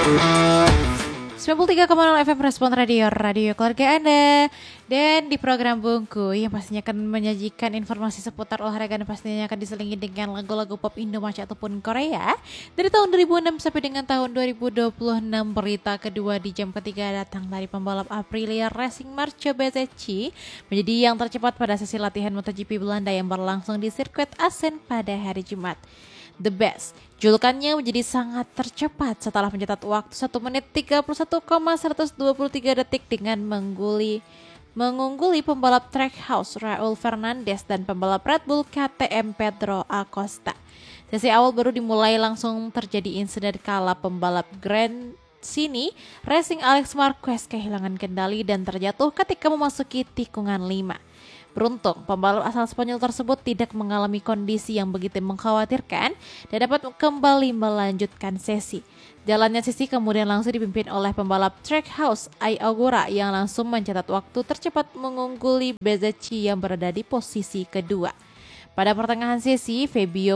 93,0 FM Respon Radio keluarga Anda. Dan di program Bungku yang pastinya akan menyajikan informasi seputar olahraga dan pastinya akan diselingi dengan lagu-lagu pop Indonesia ataupun Korea. Dari tahun 2006 sampai dengan tahun 2026, berita kedua di jam ketiga datang dari pembalap Aprilia Racing Marco Bezzecchi menjadi yang tercepat pada sesi latihan MotoGP Belanda yang berlangsung di sirkuit Assen pada hari Jumat. The Best, julukannya menjadi sangat tercepat setelah mencatat waktu 1 menit 31,123 detik dengan mengungguli pembalap Trackhouse Raul Fernandez dan pembalap Red Bull KTM Pedro Acosta. Sesi awal baru dimulai langsung terjadi insiden kala pembalap Grand Sini Racing Alex Marquez kehilangan kendali dan terjatuh ketika memasuki tikungan 5. Beruntung, pembalap asal Spanyol tersebut tidak mengalami kondisi yang begitu mengkhawatirkan dan dapat kembali melanjutkan sesi. Jalannya sesi kemudian langsung dipimpin oleh pembalap Trackhouse Ai Ogura yang langsung mencatat waktu tercepat mengungguli Bezzecchi yang berada di posisi kedua. Pada pertengahan sesi, Fabio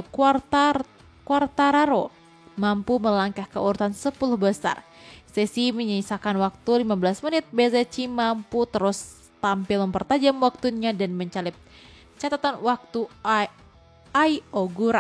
Quartararo mampu melangkah ke urutan 10 besar. Sesi menyisakan waktu 15 menit, Bezzecchi mampu terus tampil mempertajam waktunya dan mencalip catatan waktu Ai Ogura.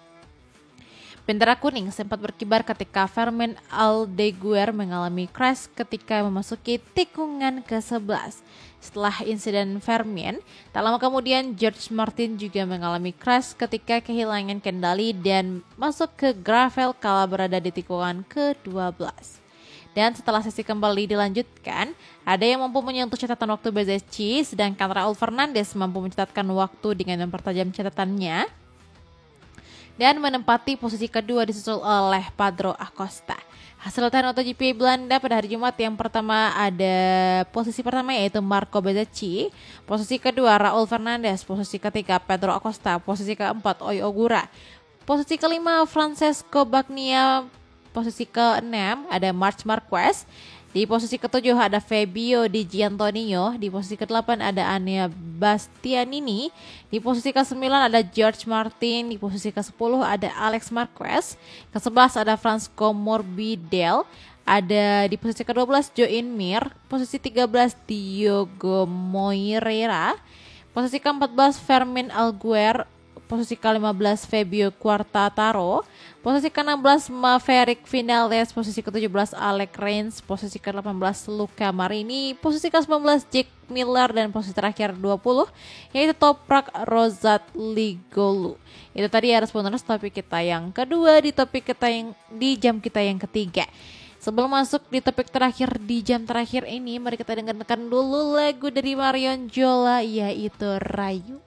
Bendera kuning sempat berkibar ketika Fermin Aldeguer mengalami crash ketika memasuki tikungan ke-11. Setelah insiden Fermin, tak lama kemudian George Martin juga mengalami crash ketika kehilangan kendali dan masuk ke gravel kala berada di tikungan ke-12. Dan setelah sesi kembali dilanjutkan, ada yang mampu menyentuh catatan waktu Bezzecchi, sedangkan Raul Fernandez mampu mencatatkan waktu dengan mempertajam catatannya dan menempati posisi kedua disusul oleh Pedro Acosta. Hasil latihan MotoGP Belanda pada hari Jumat yang pertama ada posisi pertama yaitu Marco Bezzecchi, posisi kedua Raul Fernandez, posisi ketiga Pedro Acosta, posisi keempat Ai Ogura, posisi kelima Francesco Bagnaia, posisi ke-6 ada Marc Marquez, di posisi ke-7 ada Fabio Di Giannantonio, di posisi ke-8 ada Andrea Bastianini, di posisi ke-9 ada George Martin, di posisi ke-10 ada Alex Marquez, ke-11 ada Francisco Morbidelli, ada di posisi ke-12 Joan Mir, posisi 13 Diogo Moreira, posisi ke-14 Fermin Aldeguer, posisi ke-15 Fabio Quartararo, posisi ke-16 Maverick Vinales, posisi ke-17 Alex Rins, posisi ke-18 Luca Marini, posisi ke-19 Jack Miller, dan posisi terakhir 20 yaitu Toprak Rozatligolu. Itu tadi ya responders topik kita yang kedua di jam kita yang ketiga. Sebelum masuk di topik terakhir di jam terakhir ini, mari kita dengarkan dulu lagu dari Marion Jola yaitu Rayu.